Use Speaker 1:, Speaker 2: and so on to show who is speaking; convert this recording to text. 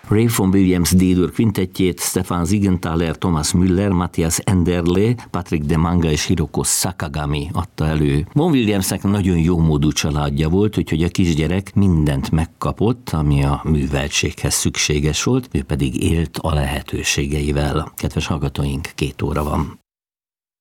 Speaker 1: Ray Vaughan Williams D-dur kvintettjét Stefan Siegenthaler, Thomas Müller, Matthias Enderle, Patrick de Manga és Hiroko Sakagami adta elő. Vaughan Williamsnek nagyon jómódú családja volt, úgyhogy a kisgyerek mindent megkapott, ami a műveltséghez szükséges volt, ő pedig élt a lehetőségeivel. Kedves hallgatóink, 2 óra van.